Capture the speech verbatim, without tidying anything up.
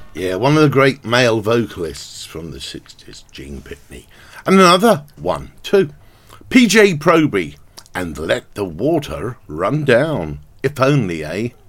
Yeah, one of the great male vocalists from the sixties, Gene Pitney. And another one, too. P J Proby and Let the Water Run Down. If only, eh?